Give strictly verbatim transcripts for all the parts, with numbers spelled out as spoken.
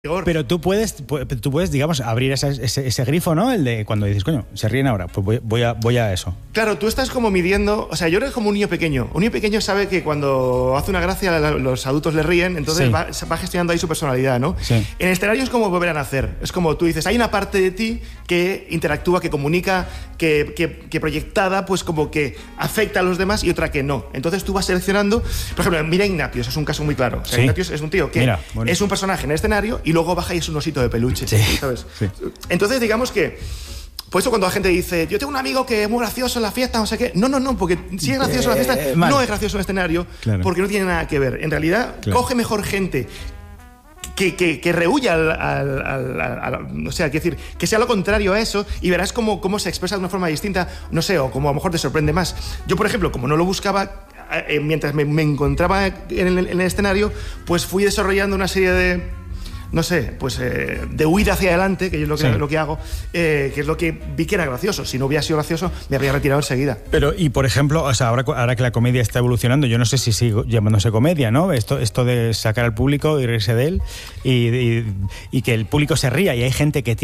Pero tú puedes, tú puedes, digamos, abrir ese, ese, ese grifo, ¿no? El de cuando dices, coño, se ríen ahora, pues voy, voy, a, voy a eso. Claro, tú estás como midiendo, o sea, yo creo que es como un niño pequeño. Un niño pequeño sabe que cuando hace una gracia los adultos le ríen, entonces sí. va, va gestionando ahí su personalidad, ¿no? Sí. En el escenario es como volver a nacer. Es como tú dices, hay una parte de ti que interactúa, que comunica, que, que, que proyectada, pues como que afecta a los demás y otra que no. Entonces tú vas seleccionando, por ejemplo, mira Ignatius, es un caso muy claro. O sea, sí. Ignatius es un tío que mira, bueno. es un personaje en el escenario y luego baja y es un osito de peluche, sí. ¿sabes? Sí. Entonces, digamos que por eso cuando la gente dice, yo tengo un amigo que es muy gracioso en la fiesta, no sé qué. No, no, no, porque si es gracioso en la fiesta, eh, no es gracioso en el escenario, claro. porque no tiene nada que ver. En realidad, claro. coge mejor gente que, que, que rehuya al, al, al, al, al... O sea, quiero decir, que sea lo contrario a eso y verás cómo, cómo se expresa de una forma distinta, no sé, o como a lo mejor te sorprende más. Yo, por ejemplo, como no lo buscaba, eh, mientras me, me encontraba en el, en el escenario, pues fui desarrollando una serie de... no sé, pues eh, de huida hacia adelante, que es lo que, sí. lo que hago, eh, que es lo que vi que era gracioso. Si no hubiera sido gracioso, me habría retirado enseguida. Pero, y por ejemplo, o sea, ahora, ahora que la comedia está evolucionando, yo no sé si sigue llamándose comedia, ¿no? Esto, esto de sacar al público y reírse de él y, y, y que el público se ría. Y hay gente que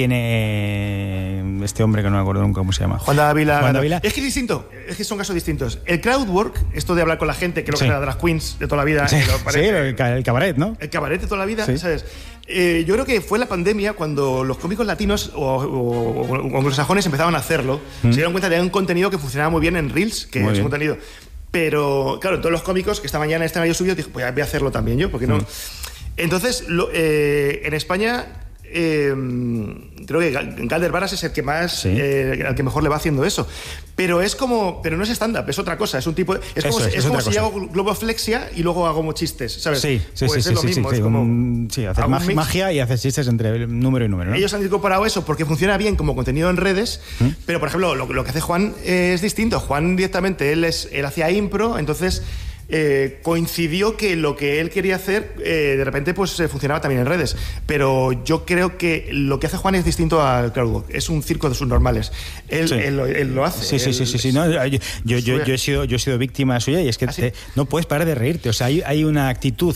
tiene este hombre que no me acuerdo nunca cómo se llama. Juan Dávila. Juan Dávila. Es que es distinto, es que son casos distintos. El crowdwork, esto de hablar con la gente, creo que sí. es la drag queens de toda la vida. Sí, parece, sí el, el cabaret, ¿no? El cabaret de toda la vida, sí. ¿sabes? Eh, yo creo que fue la pandemia cuando los cómicos latinos o, o, o, o anglosajones empezaban a hacerlo. Mm. Se dieron cuenta de que había un contenido que funcionaba muy bien en Reels, que muy es bien. un contenido. Pero, claro, todos los cómicos que estaban ya en el escenario subido, dije, pues voy a hacerlo también yo, porque no. Mm. Entonces, lo, eh, en España, eh, creo que Galder Varas es el que más, sí. eh, al que mejor le va haciendo eso. Pero es como, pero no es stand-up, es otra cosa, es un tipo, de, es como, es, es como si cosa. yo hago globoflexia y luego hago chistes, ¿sabes? Sí, sí, pues sí, es sí, lo mismo, sí, es sí, como, un, sí, hacer mag magia y hacer chistes entre número y número, ¿no? Ellos han incorporado eso porque funciona bien como contenido en redes, ¿Mm? pero por ejemplo, lo, lo que hace Juan eh, es distinto. Juan directamente, él, es, él hacía impro, entonces... Eh, coincidió que lo que él quería hacer eh, de repente pues eh, funcionaba también en redes, pero yo creo que lo que hace Juan es distinto al crowdwork, es un circo de subnormales. Él, sí. él, él, él lo hace. Sí, sí, él, sí, sí, sí. No, yo, yo, yo, yo, he sido, yo he sido víctima suya y es que ¿Ah, sí? te, no puedes parar de reírte. O sea, hay, hay una actitud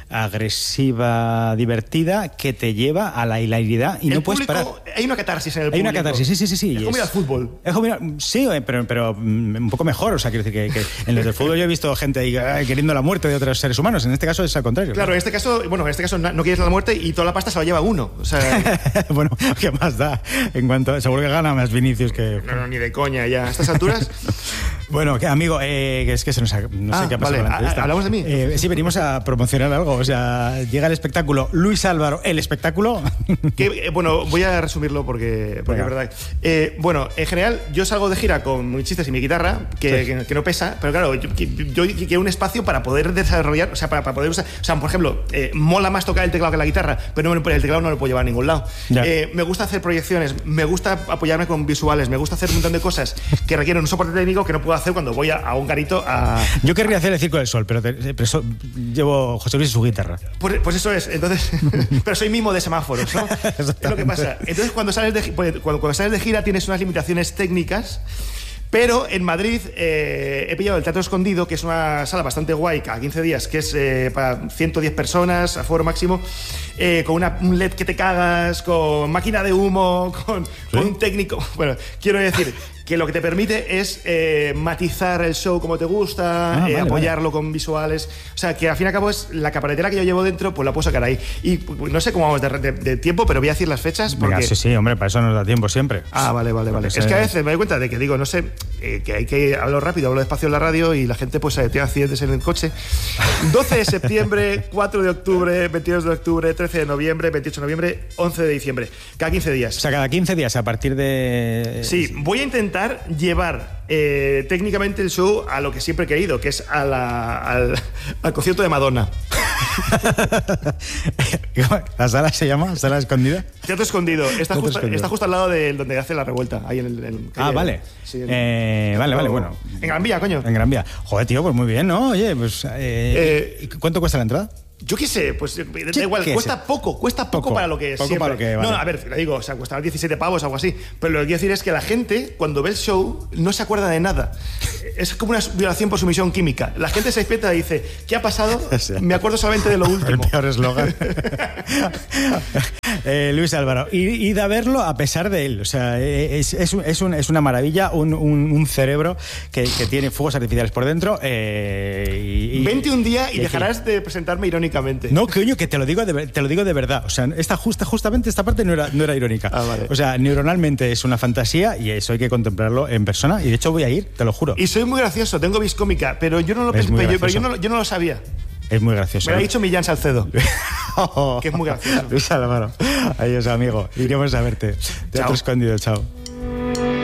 agresiva, divertida, que te lleva a la hilaridad y el no puedes parar. Hay una catarsis en el hay público. Hay una catarsis, sí, sí, sí. sí es como ir al fútbol. Es como ir, sí, pero, pero un poco mejor. O sea, quiero decir que, que en los del fútbol yo he visto gente ahí queriendo la muerte de otros seres humanos. En este caso es al contrario. Claro, ¿no? en este caso, bueno, en este caso no quieres la muerte y toda la pasta se la lleva uno. O sea, bueno, ¿qué más da? En cuanto seguro que gana más Vinicius que... No, no, ni de coña ya. A estas alturas... Bueno, que, amigo, eh, que es que se nos ha, no ah, sé qué ha pasado. Vale, a, ¿hablamos de mí? Eh, sí, venimos a promocionar algo. O sea, llega el espectáculo Luis Álvaro, el espectáculo. Que, eh, bueno, voy a resumirlo porque, porque es verdad. Eh, bueno, en general, yo salgo de gira con mis chistes y mi guitarra, que, sí. que, que no pesa, pero claro, yo, yo quiero un espacio para poder desarrollar, o sea, para, para poder usar. O sea, por ejemplo, eh, mola más tocar el teclado que la guitarra, pero no, el teclado no lo puedo llevar a ningún lado. Eh, me gusta hacer proyecciones, me gusta apoyarme con visuales, me gusta hacer un montón de cosas que requieren un soporte técnico que no puedo hacer cuando voy a, a un garito a... Yo querría hacer el Circo del Sol, pero, te, pero eso, llevo José Luis y su guitarra. Pues, pues eso es, entonces... pero soy mimo de semáforos, ¿no? Es lo que pasa. Entonces, cuando sales de, cuando, cuando sales de gira tienes unas limitaciones técnicas. Pero en Madrid eh, he pillado el Teatro Escondido, que es una sala bastante guay, cada quince días, que es eh, para ciento diez personas, aforo máximo, eh, con una, un L E D que te cagas, con máquina de humo, con, ¿sí? con un técnico... Bueno, quiero decir... que lo que te permite es eh, matizar el show como te gusta, ah, eh, vale, apoyarlo vale. con visuales. O sea, que al fin y al cabo es la caparetera que yo llevo dentro, pues la puedo sacar ahí. Y pues, no sé cómo vamos de, de, de tiempo, pero voy a decir las fechas porque... Venga, sí, sí, hombre, para eso nos da tiempo siempre. Ah, vale, vale, vale. Es que a veces me doy cuenta de que digo, no sé, eh, que hay que hablar rápido, hablo despacio en la radio y la gente pues tiene accidentes en el coche. doce de septiembre, cuatro de octubre, veintidós de octubre, trece de noviembre, veintiocho de noviembre, once de diciembre. Cada quince días. O sea, cada quince días a partir de... Sí, voy a intentar llevar eh, técnicamente el show a lo que siempre he querido, que es a la, al, al concierto de Madonna. ¿La sala se llama? ¿Sala escondida? Teatro Escondido. Está, Teatro justo, escondido. Está justo al lado de donde hace la revuelta. Ahí en el, en, ah, vale. Sí, en, eh, vale, vale, bueno. En Gran Vía, coño. En Gran Vía. Joder, tío, pues muy bien, ¿no? Oye, pues... Eh, eh, ¿cuánto cuesta la entrada? Yo qué sé, pues da igual, cuesta sé. poco, cuesta poco, poco para lo que es. Poco para lo que, vale. No, a ver, le digo, o sea, costará diecisiete pavos o algo así. Pero lo que quiero decir es que la gente, cuando ve el show, no se acuerda de nada. Es como una violación por sumisión química. La gente se despierta y dice, ¿qué ha pasado? Me acuerdo solamente de lo último. El peor eslogan. eh, Luis Álvaro, id a verlo a pesar de él. O sea, es, es, es, un, es una maravilla, un, un, un cerebro que, que tiene fuegos artificiales por dentro. Eh, y, Vente un día y, y dejarás aquí de presentarme irónicamente. No, coño, que te lo digo de, te lo digo de verdad. O sea, esta justa, justamente esta parte no era, no era irónica. Ah, vale. O sea, neuronalmente es una fantasía y eso hay que contemplarlo en persona. Y de hecho voy a ir, te lo juro. Y soy muy gracioso, tengo vis cómica, pero yo no lo pensé, pero, pero yo, no, yo no lo sabía. Es muy gracioso. Me lo ha dicho Millán Salcedo. Que es muy gracioso. Luis Álvaro. Adiós, amigo. Iremos a verte. Teatro Escondido, chao.